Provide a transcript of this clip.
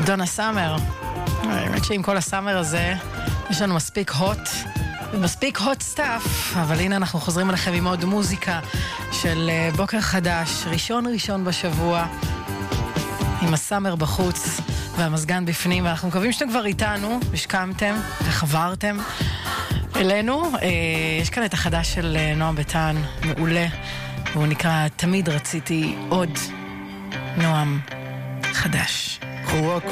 דונה סאמר. האמת שעם כל הסאמר הזה יש לנו מספיק הוט ומספיק הוט סטאפ, אבל הנה אנחנו חוזרים אליכם עם עוד מוזיקה של בוקר חדש, ראשון בשבוע, עם הסאמר בחוץ והמזגן בפנים, ואנחנו מקווים שאתם כבר איתנו, השקמתם וחברתם אלינו. יש כאן את החדש של נועם ביטן, מעולה, והוא נקרא תמיד רציתי עוד. נועם חדש.